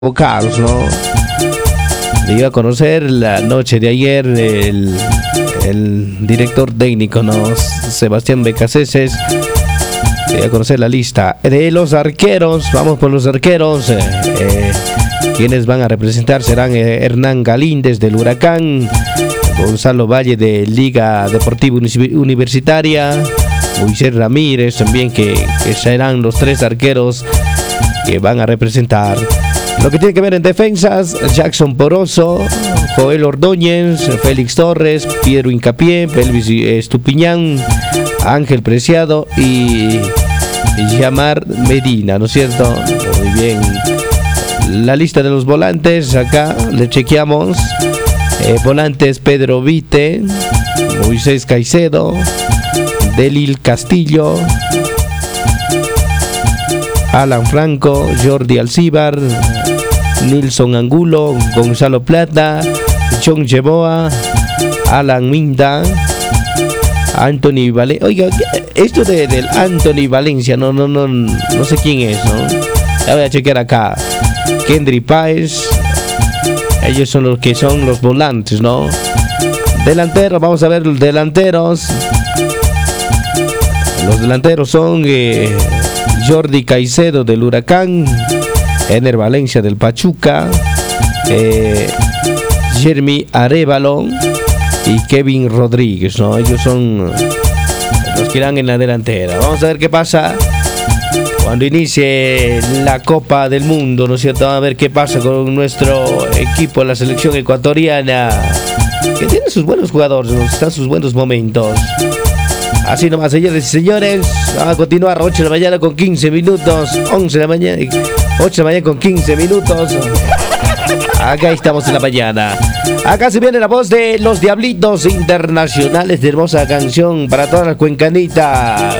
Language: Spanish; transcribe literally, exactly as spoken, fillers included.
Carlos, ¿no? Le iba a conocer la noche de ayer el, el director técnico, ¿no? Sebastián Becaceses. Le iba a conocer la lista de los arqueros. Vamos por los arqueros. Eh, eh, quienes van a representar serán eh, Hernán Galíndez del Huracán, Gonzalo Valle de Liga Deportiva Universitaria, Moisés Ramírez también, que, que serán los tres arqueros que van a representar. Lo que tiene que ver en defensas: Jackson Poroso, Joel Ordóñez, Félix Torres, Piero Hincapié, Pelvis Estupiñán, Ángel Preciado y Yamar Medina, ¿no es cierto? Muy bien. La lista de los volantes, acá le chequeamos. Eh, volantes: Pedro Vite, Moisés Caicedo, Delil Castillo, Alan Franco, Jordi Alcíbar, Nilson Angulo, Gonzalo Plata, John Yeboa, Alan Minda, Anthony Valencia. Oiga, esto de, del Anthony Valencia, no, no, no, no sé quién es, ¿no? Ya voy a chequear acá. Kendry Páez. Ellos son los que son los volantes, ¿no? Delanteros, vamos a ver los delanteros. Los delanteros son eh, Jordi Caicedo del Huracán, Ener Valencia del Pachuca, eh, Jeremy Arévalo y Kevin Rodríguez, ¿no? Ellos son los que irán en la delantera. Vamos a ver qué pasa cuando inicie la Copa del Mundo, ¿no es cierto? Vamos a ver qué pasa con nuestro equipo, la selección ecuatoriana, que tiene sus buenos jugadores, ¿no? Están sus buenos momentos. Así nomás, señores y señores, vamos a continuar. Ocho de la mañana con quince minutos, once de la mañana, ocho de la mañana con quince minutos. Acá estamos en la mañana. Acá se viene la voz de los Diablitos Internacionales, de hermosa canción para todas las cuencanitas.